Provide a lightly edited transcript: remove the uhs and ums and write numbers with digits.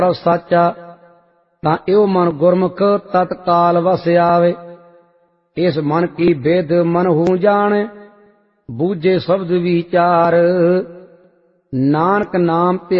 ਪ੍ਰਭ ਸਾਚਾ, ਤਾਂ ਇਉ ਮਨ ਗੁਰਮੁਖ ਤਤਕਾਲ ਵਸ ਆਵੇ। ਇਸ ਮਨ ਕੀ ਬੇਦ ਮਨ ਹੂ ਜਾਣੇ, ਬੂਝੇ ਸ਼ਬਦ ਵਿਚਾਰ। ਨਾਨਕ ਨਾਮ